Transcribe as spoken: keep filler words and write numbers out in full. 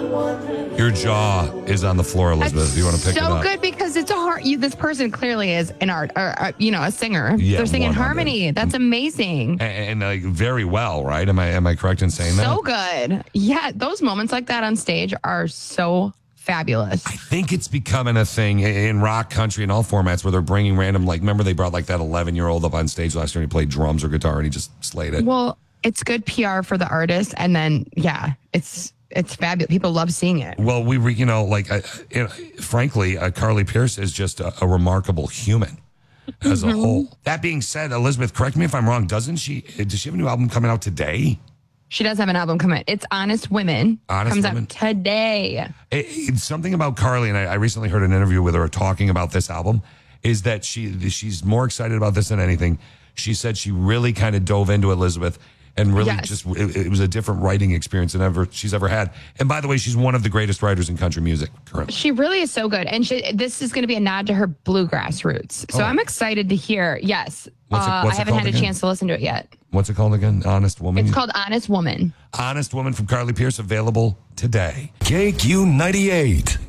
Your jaw is on the floor, Elizabeth. That's You want to pick so it up? good because it's a hard. You, this person clearly is an art, or uh, you know, a singer. Yeah, They're singing one hundred. harmony. That's amazing. And, and like very well, right? Am I am I correct in saying that? So good. Yeah, those moments like that on stage are so fabulous. I think it's becoming a thing in rock, country, and all formats where they're bringing random. Like, remember they brought like that eleven year old up on stage last year and he played drums or guitar and he just slayed it. Well, it's good P R for the artist, and then yeah, it's. It's fabulous. People love seeing it. Well, we, re- you know, like, uh, you know, frankly, uh, Carly Pearce is just a, a remarkable human as a whole. That being said, Elizabeth, correct me if I'm wrong. Doesn't she? Does she have a new album coming out today? She does have an album coming. It's Honest Women. Honest comes Women. out today. It, it's something about Carly, and I, I recently heard an interview with her talking about this album. Is that she? She's more excited about this than anything. She said she really kind of dove into Elizabeth. And really Yes. just, it, it was a different writing experience than ever she's ever had. And by the way, she's one of the greatest writers in country music currently. She really is so good. And she, this is going to be a nod to her bluegrass roots. So Oh. I'm excited to hear. Yes. What's it- uh, what's I it haven't called had a again? chance to listen to it yet. What's it called again? Honest Woman? It's called Honest Woman. Honest Woman from Carly Pearce, available today. K Q ninety-eight.